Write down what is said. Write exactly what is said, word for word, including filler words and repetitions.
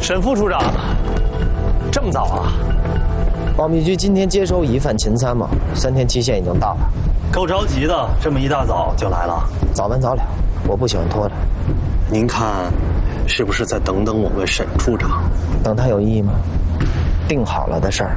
沈副处长，这么早啊？ 保密局今天接收疑犯秦三嘛，三天期限已经到了。 够着急的，这么一大早就来了。 早完早了，我不喜欢拖着。 您看，是不是再等等我们沈处长？ 等他有意义吗？定好了的事儿，